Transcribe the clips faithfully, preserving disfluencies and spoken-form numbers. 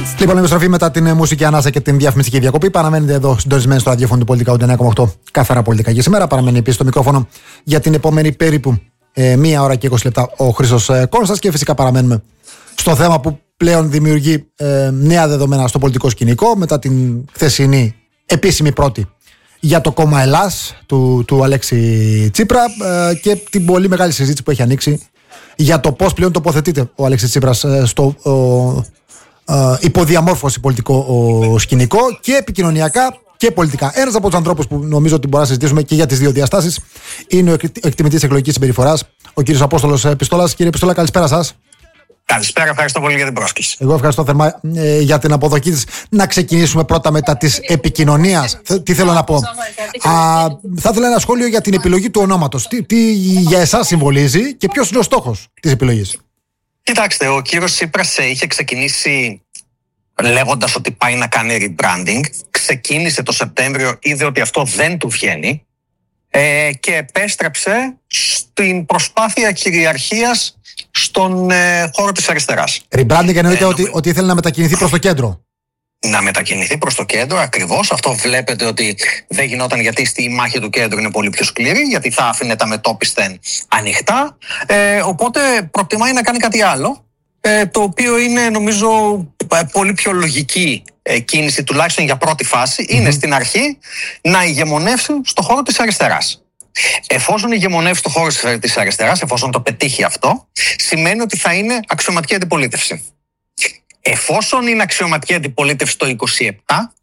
Λοιπόν, επιστροφή μετά την μουσική ανάσα και την διαφημιστική διακοπή. Παραμένετε εδώ συντονισμένοι στο ραδιόφωνο του Πολιτικά ογδόντα εννέα κόμμα οκτώ. Καθαρά πολιτικά και σήμερα. Παραμένει επίσης στο μικρόφωνο για την επόμενη περίπου ε, μία ώρα και είκοσι λεπτά ο Χρήστος ε, Κόνστας. Και φυσικά παραμένουμε στο θέμα που πλέον δημιουργεί ε, νέα δεδομένα στο πολιτικό σκηνικό μετά την χθεσινή επίσημη πρώτη για το κόμμα Ελλάς του, του Αλέξη Τσίπρα ε, και την πολύ μεγάλη συζήτηση που έχει ανοίξει για το πώς πλέον τοποθετείται ο Αλέξης Τσίπρας ε, στο ε, ε, υποδιαμόρφωση πολιτικό ο, σκηνικό και επικοινωνιακά και πολιτικά. Ένας από τους ανθρώπους που νομίζω ότι μπορούμε να συζητήσουμε και για τις δύο διαστάσεις είναι ο εκτιμητής εκλογικής συμπεριφοράς, ο κύριος Απόστολος Πιστόλας. Κύριε Πιστόλα, καλησπέρα σας. Καλησπέρα, ευχαριστώ πολύ για την πρόσκληση. Εγώ ευχαριστώ θερμά ε, για την αποδοχή της. Να ξεκινήσουμε πρώτα μετά της επικοινωνίας. Τι θέλω να πω. Α, θα ήθελα ένα σχόλιο για την επιλογή του ονόματος. Τι, τι για εσάς συμβολίζει και ποιος είναι ο στόχος της επιλογής. Κοιτάξτε, ο κύριος Τσίπρας είχε ξεκινήσει λέγοντας ότι πάει να κάνει rebranding. Ξεκίνησε το Σεπτέμβριο, είδε ότι αυτό δεν του βγαίνει ε, και επέστρεψε στην προσπάθεια κυριαρχίας στον ε, χώρο της αριστεράς. Rebranding εννοείται ε, ότι, ότι ήθελε να μετακινηθεί προς το κέντρο. Να μετακινηθεί προς το κέντρο, ακριβώς. Αυτό βλέπετε ότι δεν γινόταν, γιατί στη μάχη του κέντρου είναι πολύ πιο σκληρή, γιατί θα άφηνε τα μετόπισθεν ανοιχτά. Ε, οπότε προτιμάει να κάνει κάτι άλλο, ε, το οποίο είναι νομίζω πολύ πιο λογική ε, κίνηση, τουλάχιστον για πρώτη φάση. Mm-hmm. Είναι στην αρχή να ηγεμονεύσει στο χώρο της αριστεράς. Εφόσον ηγεμονεύσει στο χώρο της αριστεράς, εφόσον το πετύχει αυτό, σημαίνει ότι θα είναι αξιωματική αντιπολίτευση. Εφόσον είναι αξιωματική αντιπολίτευση το είκοσι επτά,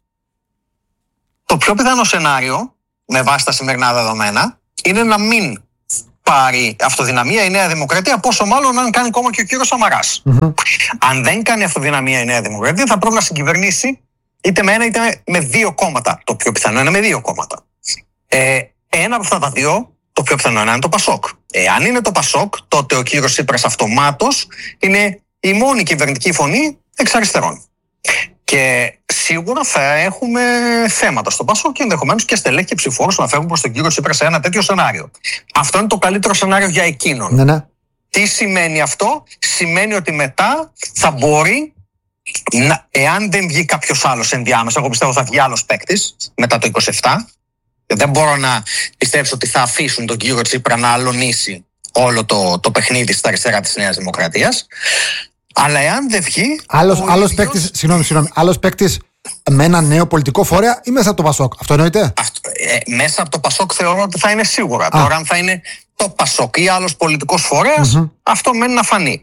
το πιο πιθανό σενάριο, με βάση τα σημερινά δεδομένα, είναι να μην πάρει αυτοδυναμία η Νέα Δημοκρατία, πόσο μάλλον αν κάνει κόμμα και ο κύριος Σαμαράς. Mm-hmm. Αν δεν κάνει αυτοδυναμία η Νέα Δημοκρατία, θα πρέπει να συγκυβερνήσει είτε με ένα είτε με δύο κόμματα. Το πιο πιθανό είναι με δύο κόμματα. Ε, ένα από αυτά τα δύο, το πιο πιθανό είναι το Πασόκ. Εάν είναι το Πασόκ, τότε ο κύριος Τσίπρας αυτομάτως είναι η μόνη κυβερνητική φωνή εξ αριστερών. Και σίγουρα θα έχουμε θέματα στο Πασόκ και ενδεχομένως και στελέχη και ψηφοφόρους να φεύγουν προς τον κύριο Τσίπρα σε ένα τέτοιο σενάριο. Αυτό είναι το καλύτερο σενάριο για εκείνον. Ναι, ναι. Τι σημαίνει αυτό? Σημαίνει ότι μετά θα μπορεί, να, εάν δεν βγει κάποιος άλλος ενδιάμεσα, εγώ πιστεύω θα βγει άλλος παίκτης μετά το είκοσι επτά. Δεν μπορώ να πιστέψω ότι θα αφήσουν τον κύριο Τσίπρα να αλωνίσει όλο το, το παιχνίδι στα αριστερά της Νέας Δημοκρατίας. Αλλά εάν δεν βγει. Άλλος, άλλος ίδιος... παίκτης, συγγνώμη, συγγνώμη, άλλος παίκτης με ένα νέο πολιτικό φορέα ή μέσα από το Πασόκ? Αυτό εννοείται. Αυτό, ε, μέσα από το Πασόκ θεωρώ ότι θα είναι σίγουρα. Α. Τώρα, αν θα είναι το Πασόκ ή άλλος πολιτικός φορέας, mm-hmm. αυτό μένει να φανεί.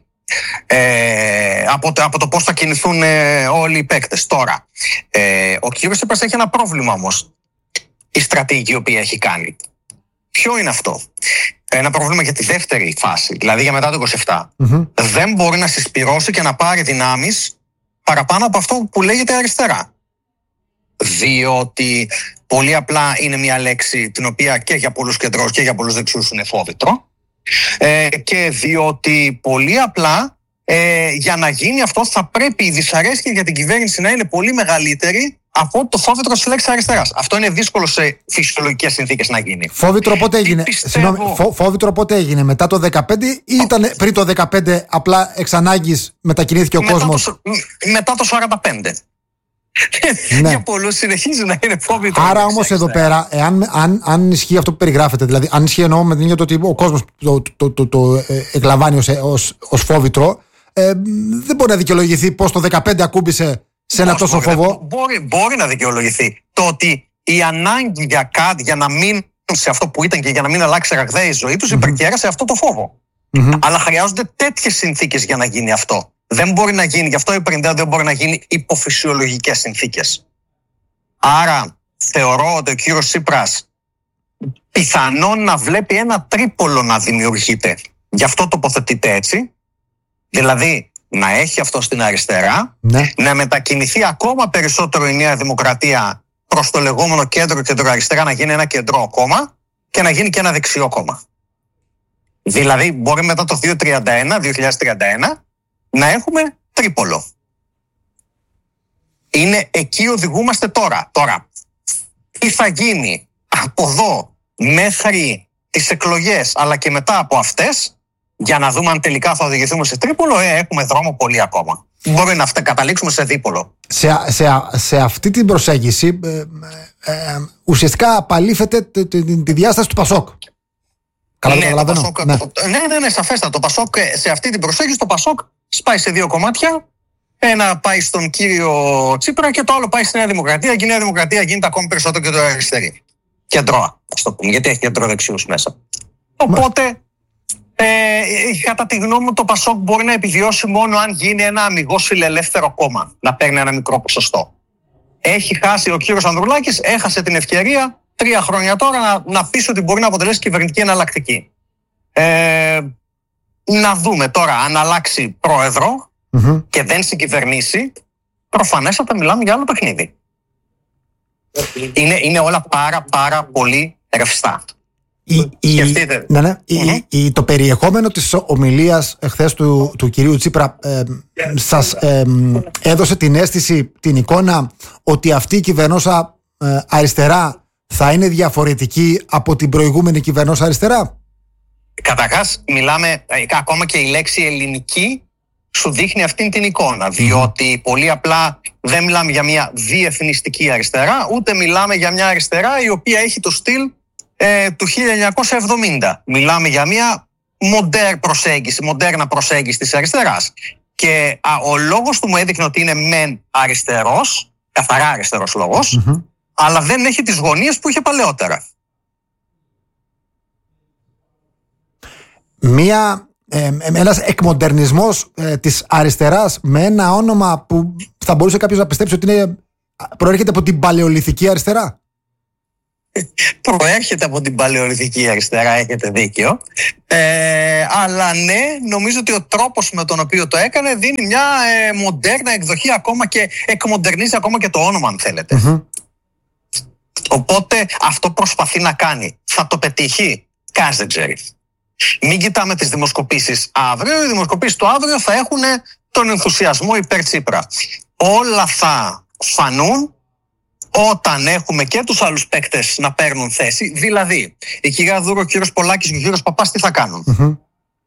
Ε, από, το, από το πώς θα κινηθούν ε, όλοι οι παίκτες. Τώρα, ε, ο κύριος Τσίπρας έχει ένα πρόβλημα όμως. Η στρατηγική η οποία έχει κάνει. Ποιο είναι αυτό? Ένα πρόβλημα για τη δεύτερη φάση, δηλαδή για μετά το είκοσι επτά. Mm-hmm. Δεν μπορεί να συσπυρώσει και να πάρει δυνάμεις παραπάνω από αυτό που λέγεται αριστερά. Διότι πολύ απλά είναι μια λέξη την οποία και για πολλούς κεντρώους και για πολλούς δεξιούς είναι φόβητρο. Ε, και διότι πολύ απλά ε, για να γίνει αυτό θα πρέπει η δυσαρέσκεια για την κυβέρνηση να είναι πολύ μεγαλύτερη από το φόβητρο της λέξης αριστεράς. Αυτό είναι δύσκολο σε φυσιολογικές συνθήκες να γίνει. Φόβητρο πότε έγινε? Πιστεύω... Συγγνώμη, φο, φόβητρο πότε έγινε? Μετά το δεκαπέντε ή ήταν πριν το δεκαπέντε, απλά εξ ανάγκης μετακινήθηκε ο μετά κόσμος? Το, μετά το σαράντα πέντε. Ναι. Για πολλούς συνεχίζει να είναι φόβητρο. Άρα όμως εδώ πέρα, εάν, αν, αν ισχύει αυτό που περιγράφεται, δηλαδή αν ισχύει εννοώ με την έννοια ότι ο κόσμος το, το, το, το, το ε, εκλαμβάνει ως, ως, ως φόβητρο, ε, δεν μπορεί να δικαιολογηθεί πως το δεκαπέντε ακούμπησε σε ένα τόσο φόβο. Να, μπορεί, μπορεί να δικαιολογηθεί το ότι η ανάγκη για κάτι, για να μείνουν σε αυτό που ήταν και για να μην αλλάξει ραγδαία η ζωή τους, mm-hmm. υπερκέρασε αυτό το φόβο. Mm-hmm. Αλλά χρειάζονται τέτοιες συνθήκες για να γίνει αυτό. Δεν μπορεί να γίνει, γι' αυτό η πενήντα δεν μπορεί να γίνει υπό φυσιολογικές συνθήκες. Άρα θεωρώ ότι ο κύριος Τσίπρας πιθανόν να βλέπει ένα τρίπολο να δημιουργείται. Γι' αυτό τοποθετείται έτσι. Δηλαδή να έχει αυτό στην αριστερά, ναι. να μετακινηθεί ακόμα περισσότερο η Νέα Δημοκρατία προς το λεγόμενο κέντρο κεντροαριστερά, να γίνει ένα κεντρό κόμμα και να γίνει και ένα δεξιό κόμμα. Δηλαδή μπορεί μετά το δύο χιλιάδες τριάντα ένα να έχουμε τρίπολο. Είναι εκεί οδηγούμαστε τώρα. Τώρα, τι θα γίνει από εδώ μέχρι τις εκλογές αλλά και μετά από αυτές, για να δούμε αν τελικά θα οδηγηθούμε σε τρίπολο, ε, έχουμε δρόμο πολύ ακόμα. μπορεί να καταλήξουμε σε δίπολο. Σε, σε, σε αυτή την προσέγγιση ε, ε, ουσιαστικά απαλήφεται τη, τη, τη διάσταση του Πασόκ. Καλά ναι, το καταλαβαίνω. Πασόκ, ναι. Το, ναι, ναι, ναι, σαφέστα. Το Πασόκ, σε αυτή την προσέγγιση, το Πασόκ σπάει σε δύο κομμάτια. Ένα πάει στον κύριο Τσίπρα και το άλλο πάει στη Νέα Δημοκρατία. Και η Νέα Δημοκρατία γίνεται ακόμη περισσότερο και το αριστερή. Κεντρώα, ας το πούμε, γιατί έχει κεντροδεξιούς μέσα. Οπότε, ε, κατά τη γνώμη μου, το Πασόκ μπορεί να επιβιώσει μόνο αν γίνει ένα αμιγώς φιλελεύθερο κόμμα, να παίρνει ένα μικρό ποσοστό. Έχει χάσει ο κύριος Ανδρουλάκης, έχασε την ευκαιρία τρία χρόνια τώρα να, να πείσει ότι μπορεί να αποτελέσει κυβερνητική εναλλακτική. Ε, να δούμε τώρα, αν αλλάξει πρόεδρο mm-hmm. και δεν συγκυβερνήσει, προφανέστατα μιλάμε για άλλο παιχνίδι. Είναι, είναι όλα πάρα πάρα πολύ ρευστά. Η, η, ναι, ναι, mm-hmm. η, η, το περιεχόμενο της ομιλίας χθες του, του κυρίου Τσίπρα ε, σας ε, έδωσε την αίσθηση, την εικόνα ότι αυτή η κυβερνόσα ε, αριστερά θα είναι διαφορετική από την προηγούμενη κυβερνόσα αριστερά? Καταρχάς μιλάμε, ακόμα και η λέξη ελληνική σου δείχνει αυτήν την εικόνα, διότι πολύ απλά δεν μιλάμε για μια διεθνιστική αριστερά, ούτε μιλάμε για μια αριστερά η οποία έχει το στυλ ε, του χίλια εννιακόσια εβδομήντα. Μιλάμε για μια μοντέρ προσέγγιση, μοντέρνα προσέγγιση της αριστεράς. Και α, ο λόγος του μου έδειχνε ότι είναι μεν αριστερός, καθαρά αριστερός λόγος, mm-hmm. αλλά δεν έχει τις γωνίες που είχε παλαιότερα. Μία, ε, ένας εκμοντερνισμός ε, της αριστεράς με ένα όνομα που θα μπορούσε κάποιος να πιστέψει ότι είναι, προέρχεται από την παλαιολιθική αριστερά. Προέρχεται από την παλαιολιθική αριστερά, έχετε δίκιο. Ε, αλλά ναι, νομίζω ότι ο τρόπος με τον οποίο το έκανε δίνει μια ε, μοντέρνα εκδοχή ακόμα και εκμοντερνίζει ακόμα και το όνομα, αν θέλετε. Mm-hmm. Οπότε αυτό προσπαθεί να κάνει. Θα το πετύχει? Κανείς δεν ξέρει. Μην κοιτάμε τις δημοσκοπήσεις αύριο. Οι δημοσκοπήσεις του αύριο θα έχουν τον ενθουσιασμό υπέρ Τσίπρα. Όλα θα φανούν όταν έχουμε και τους άλλους παίκτες να παίρνουν θέση. Δηλαδή, η κυρία Δούρο, ο κύριος Πολάκης και ο κύριος Παπάς τι θα κάνουν? Mm-hmm.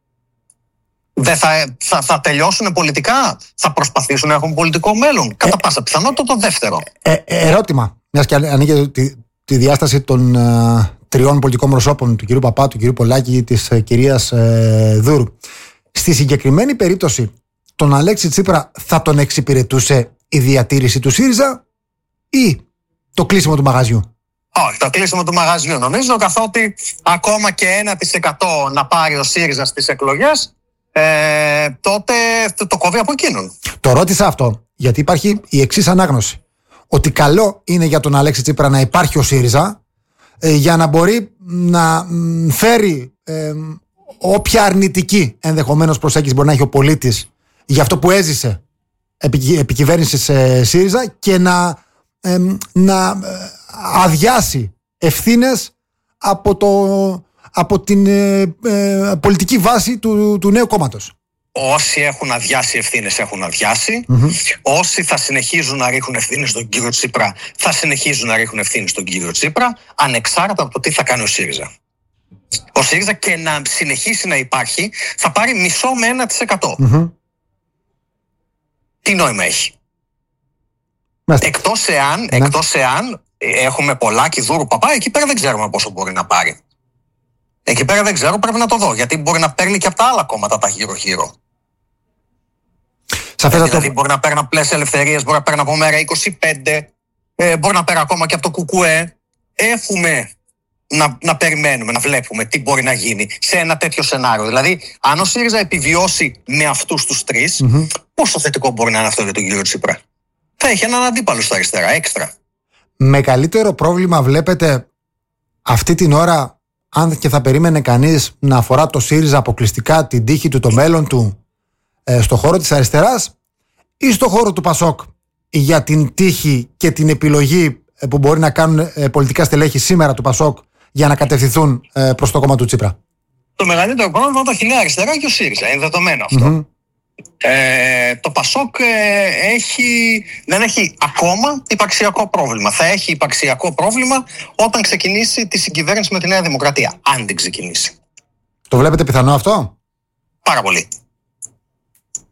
Δεν θα, θα, θα τελειώσουν πολιτικά? Θα προσπαθήσουν να έχουν πολιτικό μέλλον? Κατά ε, πάσα πιθανότητα το δεύτερο. Ε, ε, ερώτημα, μιας και ανοίγει τη, τη διάσταση των uh, τριών πολιτικών προσώπων, του κυρίου Παπά, του κυρίου Πολάκη, της uh, κυρίας uh, Δούρου. Στη συγκεκριμένη περίπτωση, τον Αλέξη Τσίπρα θα τον εξυπηρετούσε η διατήρηση του ΣΥΡΙΖΑ ή το κλείσιμο του μαγαζιού? Όχι, το κλείσιμο του μαγαζιού νομίζω, καθότι ακόμα και ένα τοις εκατό να πάρει ο ΣΥΡΙΖΑ στις εκλογές, ε, τότε το, το κόβει από εκείνον. Το ρώτησα αυτό γιατί υπάρχει η εξής ανάγνωση, ότι καλό είναι για τον Αλέξη Τσίπρα να υπάρχει ο ΣΥΡΙΖΑ ε, για να μπορεί να μ, φέρει ε, όποια αρνητική ενδεχομένως προσέγγιση μπορεί να έχει ο πολίτης για αυτό που έζησε επί, επικυβέρνησης ε, ΣΥΡΙΖΑ και να Ε, να αδειάσει ευθύνες από, το, από την ε, ε, πολιτική βάση του, του νέου κόμματος. Όσοι έχουν αδειάσει ευθύνες έχουν αδειάσει. Mm-hmm. Όσοι θα συνεχίζουν να ρίχνουν ευθύνες στον κύριο Τσίπρα θα συνεχίζουν να ρίχνουν ευθύνες στον κύριο Τσίπρα, ανεξάρτητα από το τι θα κάνει ο ΣΥΡΙΖΑ. Ο ΣΥΡΙΖΑ και να συνεχίσει να υπάρχει θα πάρει μισό με ένα τοις εκατό. Mm-hmm. Τι νόημα έχει? Εκτός εάν, ναι. εκτός εάν έχουμε Πολάκη, Δούρου, Παπά, εκεί πέρα δεν ξέρουμε πόσο μπορεί να πάρει. Εκεί πέρα δεν ξέρω, πρέπει να το δω. Γιατί μπορεί να παίρνει και από τα άλλα κόμματα τα γύρω-γύρω. Σαφέστατα. Δηλαδή το... μπορεί να παίρνει από Πλαίσια Ελευθερίας, μπορεί να παίρνει από Μέρα είκοσι πέντε, ε, μπορεί να παίρνει ακόμα και από το Κουκουέ. Έχουμε να, να περιμένουμε, να βλέπουμε τι μπορεί να γίνει σε ένα τέτοιο σενάριο. Δηλαδή, αν ο ΣΥΡΙΖΑ επιβιώσει με αυτούς τους τρεις, mm-hmm. πόσο θετικό μπορεί να είναι αυτό για τον κύριο Τσίπρα? Θα έχει έναν αντίπαλο στα αριστερά, έξτρα. Μεγαλύτερο πρόβλημα βλέπετε αυτή την ώρα, αν και θα περίμενε κανείς, να αφορά το ΣΥΡΙΖΑ αποκλειστικά, την τύχη του, το μέλλον του ε, στο χώρο της αριστεράς ή στο χώρο του Πασόκ για την τύχη και την επιλογή ε, που μπορεί να κάνουν ε, πολιτικά στελέχη σήμερα του Πασόκ για να κατευθυνθούν ε, προς το κόμμα του Τσίπρα? Το μεγαλύτερο πρόβλημα το έχει η αριστερά και ο ΣΥΡΙΖΑ, είναι δεδομένο αυτό. Mm-hmm. Ε, το Πασόκ ε, έχει, δεν έχει ακόμα υπαρξιακό πρόβλημα. Θα έχει υπαρξιακό πρόβλημα όταν ξεκινήσει τη συγκυβέρνηση με τη Νέα Δημοκρατία. Αν την ξεκινήσει. Το βλέπετε πιθανό αυτό? Πάρα πολύ.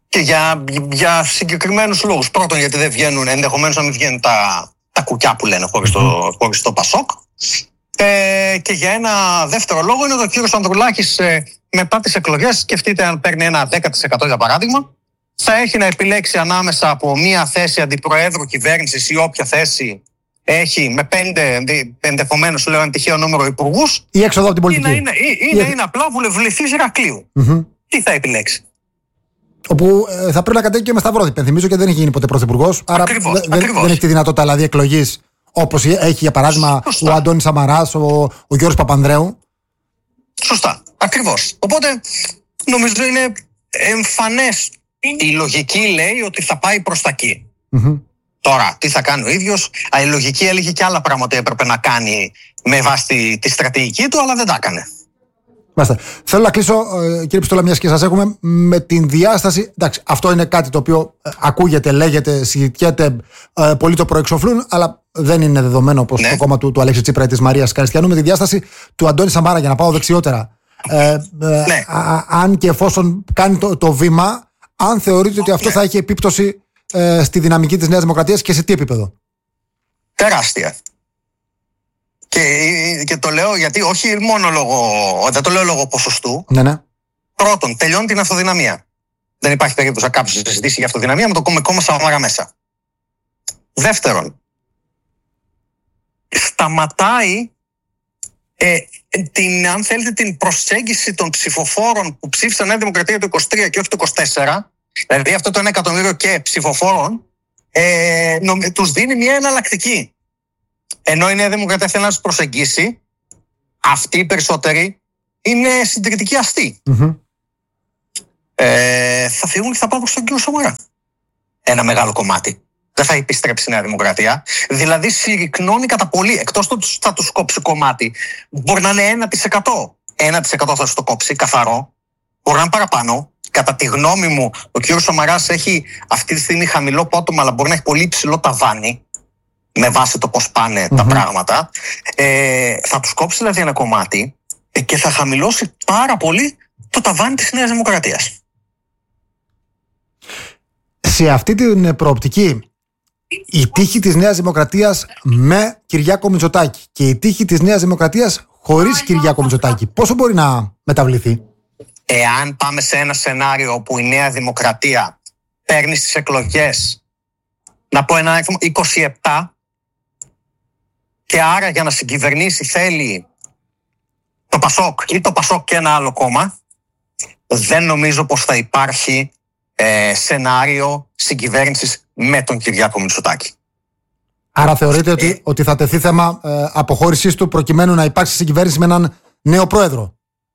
Και για, για συγκεκριμένους λόγους. Πρώτον, γιατί δεν βγαίνουν, ενδεχομένως να μην βγαίνουν τα, τα κουκιά που λένε χωρίς το, χωρίς το Πασόκ. Ε, και για ένα δεύτερο λόγο είναι ότι ο κύριος Ανδρουλάκης ε, μετά τις εκλογές, σκεφτείτε αν παίρνει ένα δέκα τοις εκατό για παράδειγμα, θα έχει να επιλέξει ανάμεσα από μία θέση αντιπροέδρου κυβέρνησης ή όποια θέση έχει με πέντε ενδεχομένως, λέω, ένα τυχαίο νούμερο υπουργούς, ή έξοδο από την πολιτική. Ή να είναι, ή, ή να είναι απλά βουλευτής Ηρακλείου. Mm-hmm. Τι θα επιλέξει. Όπου ε, θα πρέπει να κατέβει και με σταυρόδι. Πενθυμίζω και δεν έχει γίνει ποτέ πρωθυπουργός. Άρα ακριβώς, δε, ακριβώς. δεν έχει τη δυνατότητα δηλαδή εκλογής όπως έχει για παράδειγμα Σωστά. ο Αντώνης Σαμαράς, ο, ο Γιώργος Παπανδρέου. Σωστά. Ακριβώς. Οπότε νομίζω είναι εμφανές. Η λογική λέει ότι θα πάει προς τα εκεί. Mm-hmm. Τώρα, τι θα κάνει ο ίδιος. Η λογική έλεγε και άλλα πράγματα έπρεπε να κάνει με βάση τη, τη στρατηγική του, αλλά δεν τα έκανε. Μάλιστα. Θέλω να κλείσω, κύριε Πιστόλα, μιας και σας έχουμε, με την διάσταση. Εντάξει, αυτό είναι κάτι το οποίο ακούγεται, λέγεται, συζητιέται, ε, πολλοί το προεξοφλούν, αλλά δεν είναι δεδομένο όπως ναι. το κόμμα του, του Αλέξη Τσίπρα ή της Μαρίας Καριστιανού, με τη διάσταση του Αντώνη Σαμάρα, για να πάω δεξιότερα. Ε, ε, ναι. α, α, αν και εφόσον κάνει το, το βήμα, αν θεωρείτε ότι αυτό ναι. θα έχει επίπτωση ε, στη δυναμική της Νέας Δημοκρατίας και σε τι επίπεδο? Τεράστια. Και, και το λέω γιατί όχι μόνο λόγω, δεν το λέω λόγω ποσοστού. Ναι, ναι. Πρώτον, τελειώνει την αυτοδυναμία. Δεν υπάρχει περίπτωση να κάποιος συζητήσει για αυτοδυναμία με το κόμμα, κόμμα Σαμάρα μέσα. Δεύτερον, σταματάει ε, την, αν θέλετε, την προσέγγιση των ψηφοφόρων που ψήφισαν Νέα Δημοκρατία το είκοσι τρία και όχι το είκοσι τέσσερα, δηλαδή αυτό το ένα εκατομμύριο και ψηφοφόρων, ε, νομ, τους δίνει μια εναλλακτική. Ενώ η Νέα Δημοκρατία θέλει να τους προσεγγίσει, αυτοί οι περισσότεροι είναι συντηρητικοί αστεί. Mm-hmm. Ε, θα φύγουν και θα πάνε στον κύριο Σαμαρά. Ένα μεγάλο κομμάτι. Δεν θα επιστρέψει η Νέα Δημοκρατία. Δηλαδή συρρυκνώνει κατά πολύ. Εκτός του θα τους κόψει κομμάτι. Μπορεί να είναι ένα τοις εκατό. ένα τοις εκατό θα τους το κόψει, καθαρό. Μπορεί να είναι παραπάνω. Κατά τη γνώμη μου, ο κύριος Σαμαράς έχει αυτή τη στιγμή χαμηλό πότομα, αλλά μπορεί να έχει πολύ υψηλό ταβάνι. Με βάση το πώς πάνε mm-hmm. τα πράγματα. Ε, θα τους κόψει δηλαδή ένα κομμάτι και θα χαμηλώσει πάρα πολύ το ταβάνι της Νέας Δημοκρατίας. Σε αυτή την προοπτική, η τύχη της Νέας Δημοκρατίας με Κυριάκο Μητσοτάκη και η τύχη της Νέας Δημοκρατίας χωρίς Κυριάκο Μητσοτάκη, πόσο μπορεί να μεταβληθεί? Εάν πάμε σε ένα σενάριο όπου η Νέα Δημοκρατία παίρνει στις εκλογές, να πω ένα αριθμό, είκοσι επτά, και άρα για να συγκυβερνήσει θέλει το Πασόκ ή το Πασόκ και ένα άλλο κόμμα, δεν νομίζω πως θα υπάρχει ε, σενάριο συγκυβέρνησης με τον Κυριάκο Μητσοτάκη. Άρα θεωρείτε ε, ότι, ότι θα τεθεί θέμα ε, αποχώρησής του προκειμένου να υπάρξει συγκυβέρνηση με έναν νέο πρόεδρο?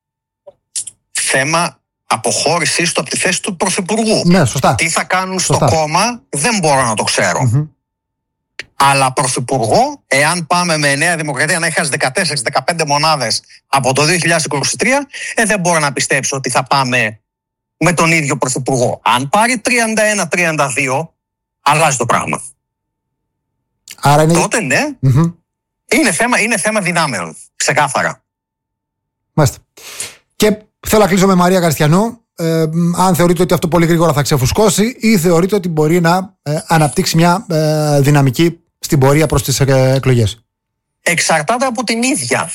Θέμα αποχώρησής του από τη θέση του πρωθυπουργού. Ναι, σωστά. Τι θα κάνουν σωστά. στο κόμμα δεν μπορώ να το ξέρω. Mm-hmm. Αλλά πρωθυπουργό, εάν πάμε με Νέα Δημοκρατία να έχει δεκατέσσερα δεκαπέντε μονάδες από το δύο χιλιάδες είκοσι τρία, ε, δεν μπορώ να πιστέψω ότι θα πάμε με τον ίδιο πρωθυπουργό. Αν πάρει τριάντα ένα τριάντα δύο, αλλάζει το πράγμα. Άρα είναι... Τότε ναι, mm-hmm. είναι, θέμα, είναι θέμα δυνάμεων, ξεκάθαρα. Μάλιστα. Και θέλω να κλείσω με Μαρία Καριστιανού. Ε, αν θεωρείτε ότι αυτό πολύ γρήγορα θα ξεφουσκώσει ή θεωρείτε ότι μπορεί να ε, αναπτύξει μια ε, δυναμική στην πορεία προς τις ε, εκλογές? Εξαρτάται από την ίδια.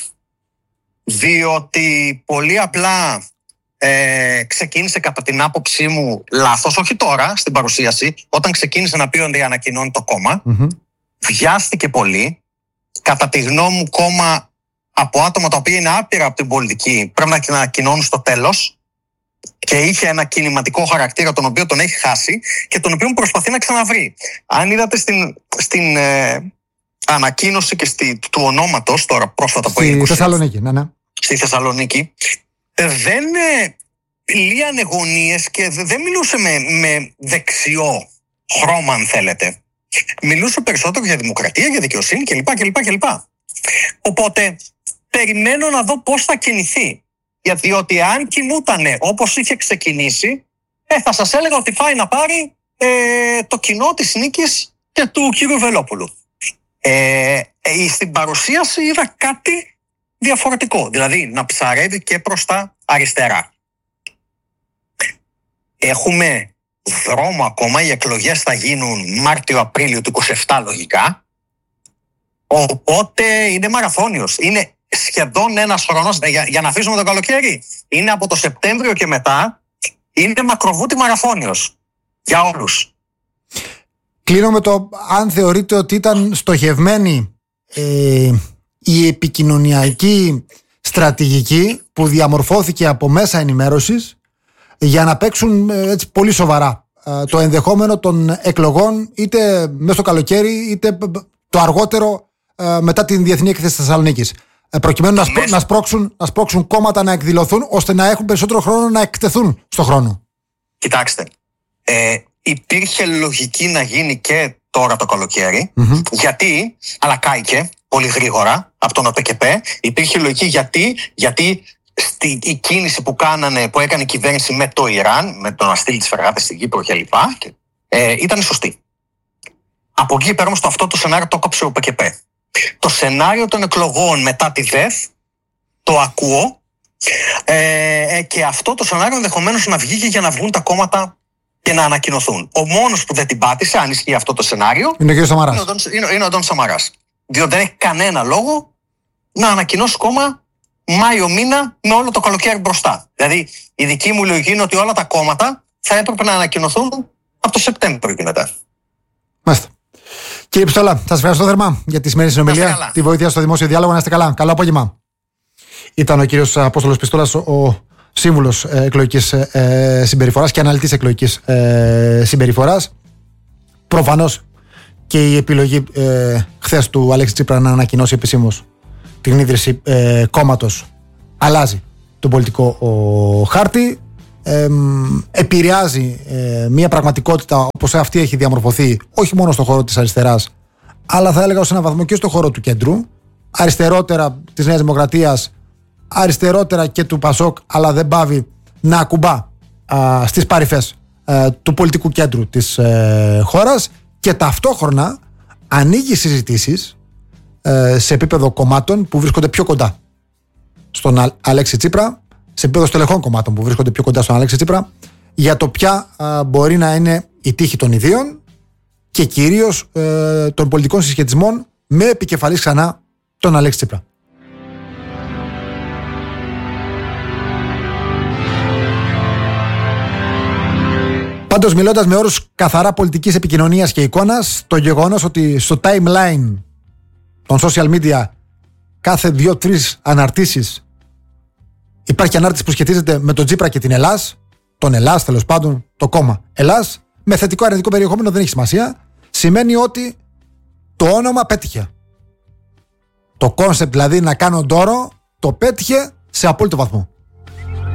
Διότι πολύ απλά ε, ξεκίνησε κατά την άποψή μου λάθος, όχι τώρα στην παρουσίαση, όταν ξεκίνησε να πει ότι ανακοινώνει το κόμμα, mm-hmm. βιάστηκε πολύ. Κατά τη γνώμη μου, κόμμα από άτομα τα οποία είναι άπειρα από την πολιτική πρέπει να ανακοινώνουν στο τέλος. Και είχε ένα κινηματικό χαρακτήρα τον οποίο τον έχει χάσει και τον οποίο προσπαθεί να ξαναβρει. Αν είδατε στην, στην ε, ανακοίνωση και στη, του ονόματος τώρα πρόσφατα που έγινε. Στη Θεσσαλονίκη, ναι, ναι. Στη Θεσσαλονίκη, δεν ε, λύανε γωνίες και δεν μιλούσε με, με δεξιό χρώμα, αν θέλετε. Μιλούσε περισσότερο για δημοκρατία, για δικαιοσύνη κλπ. κλπ, κλπ. Οπότε περιμένω να δω πώς θα κινηθεί. Γιατί ότι αν κοιμούτανε όπως είχε ξεκινήσει, ε, θα σας έλεγα ότι πάει να πάρει ε, το κοινό της νίκης και του κύριου Βελόπουλου. Ε, ε, στην παρουσίαση είδα κάτι διαφορετικό, δηλαδή να ψαρεύει και προς τα αριστερά. Έχουμε δρόμο ακόμα. Οι εκλογές θα γίνουν Μάρτιο-Απρίλιο του είκοσι επτά λογικά. Οπότε είναι μαραθώνιος. Είναι σχεδόν ένας χρόνος, για, για να αφήσουμε το καλοκαίρι. Είναι από το Σεπτέμβριο και μετά, είναι μακροβούτη μαραθώνιος. Για όλους. Κλείνω με το αν θεωρείτε ότι ήταν στοχευμένη ε, η επικοινωνιακή στρατηγική που διαμορφώθηκε από μέσα ενημέρωσης για να παίξουν έτσι πολύ σοβαρά ε, το ενδεχόμενο των εκλογών είτε μέσα στο καλοκαίρι είτε το αργότερο ε, μετά την Διεθνή Έκθεση της Θεσσαλονίκης, ε, προκειμένου να, σπρω, να, σπρώξουν, να σπρώξουν κόμματα να εκδηλωθούν ώστε να έχουν περισσότερο χρόνο να εκτεθούν στο χρόνο. Κοιτάξτε, ε, υπήρχε λογική να γίνει και τώρα το καλοκαίρι, mm-hmm. γιατί, αλλά κάηκε πολύ γρήγορα από τον ΟΠΕΚΕΠΕ, υπήρχε λογική γιατί, γιατί στη, η κίνηση που, κάνανε, που έκανε η κυβέρνηση με το Ιράν, με το να στείλει τις φρεγάτες στην Κύπρο κλπ. Ε, ήταν σωστή. Από εκεί πέρα όμως το αυτό το σενάριο το έκοψε ο ΟΠΕΚΕΠΕ. Το σενάριο των εκλογών μετά τη ΔΕΘ το ακούω ε, και αυτό το σενάριο ενδεχομένως να βγει και για να βγουν τα κόμματα και να ανακοινωθούν. Ο μόνος που δεν την πάτησε, αν ισχύει αυτό το σενάριο, είναι ο κ. Σαμαράς. Είναι ο, είναι, είναι ο Ντόν Σαμαράς. Διότι δεν έχει κανένα λόγο να ανακοινώσει κόμμα Μάιο μήνα με όλο το καλοκαίρι μπροστά. Δηλαδή, η δική μου λογική είναι ότι όλα τα κόμματα θα έπρεπε να ανακοινωθούν από το Σεπτέμβριο και μετά. Μάλιστα. Κύριε Πιστόλα, σας ευχαριστώ θερμά για τη σημερινή συνομιλία, τη βοήθεια στο δημόσιο διάλογο. Να είστε καλά. Καλό απόγευμα. Ήταν ο κύριος Απόστολος Πιστόλας, ο σύμβουλος εκλογικής ε, συμπεριφοράς και αναλυτής εκλογικής ε, συμπεριφοράς. Προφανώς και η επιλογή ε, χθες του Αλέξη Τσίπρα να ανακοινώσει επισήμως την ίδρυση ε, κόμματος αλλάζει τον πολιτικό ο, χάρτη. Ε, επηρεάζει ε, μια πραγματικότητα όπως αυτή έχει διαμορφωθεί όχι μόνο στον χώρο της αριστεράς, αλλά θα έλεγα σε έναν βαθμό και στον χώρο του κέντρου, αριστερότερα της Νέας Δημοκρατίας, αριστερότερα και του Πασόκ, αλλά δεν πάβει να ακουμπά α, στις παρυφές α, του πολιτικού κέντρου της ε, χώρας και ταυτόχρονα ανοίγει συζητήσεις ε, σε επίπεδο κομμάτων που βρίσκονται πιο κοντά στον Α, Αλέξη Τσίπρα, σε επίπεδο στελεχών κομμάτων που βρίσκονται πιο κοντά στον Αλέξη Τσίπρα, για το ποια α, μπορεί να είναι η τύχη των ιδίων και κυρίως ε, των πολιτικών συσχετισμών με επικεφαλής ξανά τον Αλέξη Τσίπρα. Πάντως, μιλώντας με όρους καθαρά πολιτικής επικοινωνίας και εικόνας, το γεγονός ότι στο timeline των social media κάθε δύο-τρεις αναρτήσεις υπάρχει ανάρτηση που σχετίζεται με τον Τσίπρα και την Ελλάς, τον Ελλάς τέλος πάντων, το κόμμα Ελλάς, με θετικό αρνητικό περιεχόμενο δεν έχει σημασία, σημαίνει ότι το όνομα πέτυχε. Το κόνσεπτ δηλαδή να κάνω ντόρο το πέτυχε σε απόλυτο βαθμό.